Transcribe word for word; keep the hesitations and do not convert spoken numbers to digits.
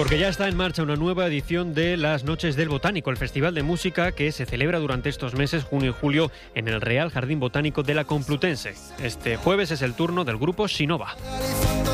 Porque ya está en marcha una nueva edición de las Noches del Botánico, el festival de música que se celebra durante estos meses, junio y julio, en el Real Jardín Botánico de la Complutense. Este jueves es el turno del grupo Sinova.